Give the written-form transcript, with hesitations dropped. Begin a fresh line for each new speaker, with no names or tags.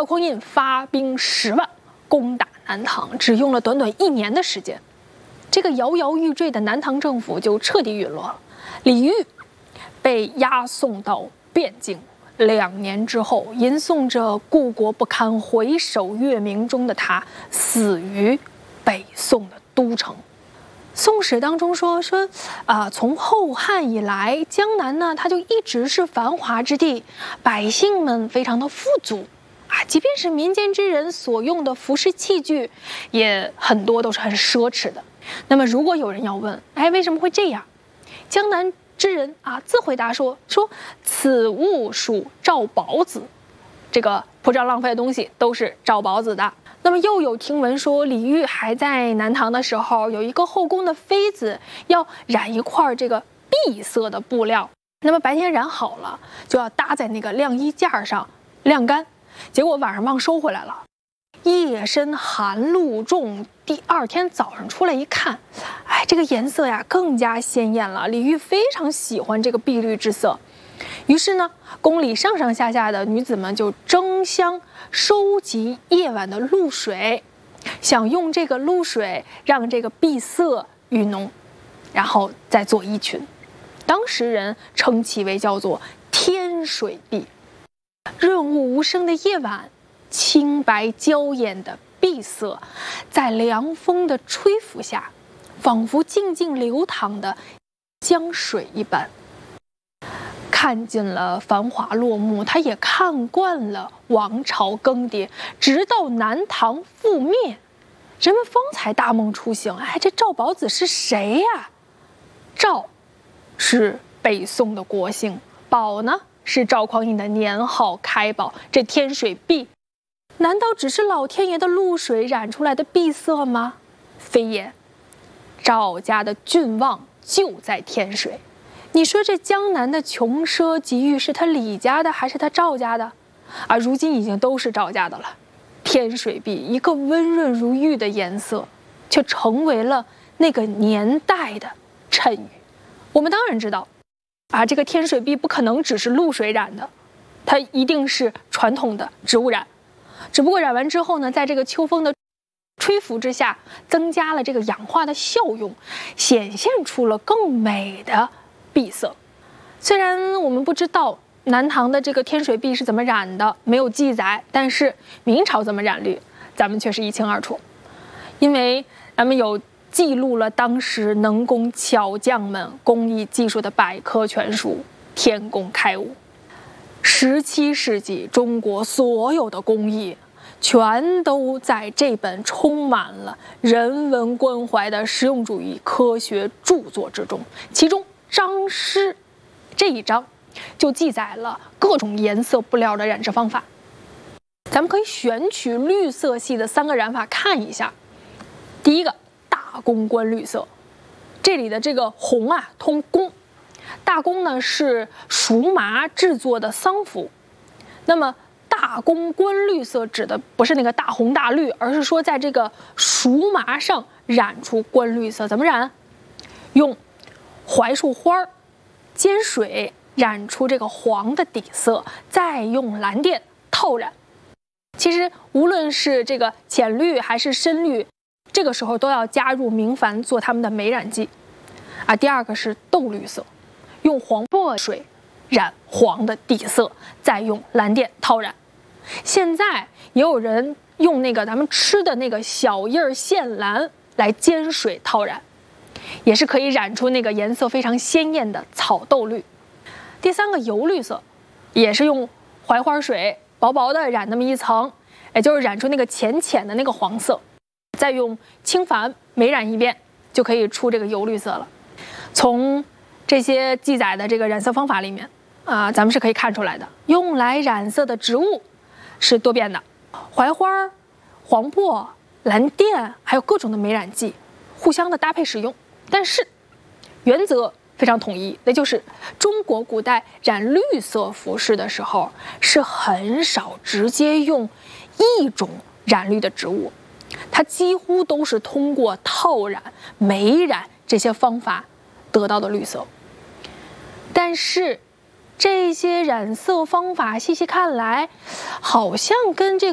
赵匡胤发兵10万攻打南唐，只用了短短1年的时间，这个摇摇欲坠的南唐政府就彻底陨落了。李煜被押送到汴京，2年之后，吟诵着“故国不堪回首月明”中的他，死于北宋的都城。宋史当中说，从后汉以来，江南呢，它就一直是繁华之地，百姓们非常的富足啊，即便是民间之人所用的服饰器具，也很多都是很奢侈的。那么，如果有人要问，为什么会这样？江南之人啊，自回答说此物属赵宝子，这个铺张浪费的东西都是赵宝子的。那么又有听闻说，李煜还在南唐的时候，有一个后宫的妃子要染一块这个碧色的布料，那么白天染好了，就要搭在那个晾衣架上晾干，结果晚上忘收回来了。夜深寒露重，第2天早上出来一看，这个颜色呀更加鲜艳了。李煜非常喜欢这个碧绿之色，于是呢，宫里上上下下的女子们就争相收集夜晚的露水，想用这个露水让这个碧色愈浓，然后再做衣裙。当时人称其为叫做天水碧。润物无声的夜晚，清白娇艳的碧色，在凉风的吹拂下，仿佛静静流淌的江水一般。看尽了繁华落幕，他也看惯了王朝更迭，直到南唐覆灭，人们方才大梦初醒。这赵宝子是谁呀？赵是北宋的国姓，宝呢是赵匡胤的年号开宝。这天水碧，难道只是老天爷的露水染出来的碧色吗？非也，赵家的郡望就在天水。你说这江南的穷奢极欲是他李家的还是他赵家的？如今已经都是赵家的了。天水碧一个温润如玉的颜色，却成为了那个年代的谶语。我们当然知道，这个天水碧不可能只是露水染的，它一定是传统的植物染。只不过染完之后呢，在这个秋风的吹拂之下，增加了这个氧化的效用，显现出了更美的碧色。虽然我们不知道南唐的这个天水碧是怎么染的，没有记载，但是明朝怎么染绿，咱们却是一清二楚。因为咱们有记录了当时能工巧匠们工艺技术的百科全书《天工开物》。17世纪中国所有的工艺，全都在这本充满了人文关怀的实用主义科学著作之中。其中章诗这一章就记载了各种颜色布料的染制方法。咱们可以选取绿色系的3个染法看一下。第一个，大宫官绿色，这里的这个红通宫，大宫呢是熟麻制作的丧服。那么大宫官绿色指的不是那个大红大绿，而是说在这个熟麻上染出官绿色。怎么染？用槐树花煎水染出这个黄的底色，再用蓝靛套染。其实无论是这个浅绿还是深绿，这个时候都要加入明矾做他们的美染剂。第二个是豆绿色，用黄柏水染黄的底色，再用蓝靛套染。现在也有人用那个咱们吃的那个小叶线兰来煎水套染，也是可以染出那个颜色非常鲜艳的草豆绿。第3个油绿色，也是用槐花水薄薄的染那么一层，也就是染出那个浅浅的那个黄色，再用清矾美染一遍，就可以出这个油绿色了。从这些记载的这个染色方法里面咱们是可以看出来的，用来染色的植物是多变的，槐花、黄柏、蓝靛，还有各种的美染剂，互相的搭配使用。但是原则非常统一，那就是中国古代染绿色服饰的时候是很少直接用一种染绿的植物，它几乎都是通过套染、美染这些方法得到的绿色。但是这些染色方法细细看来，好像跟这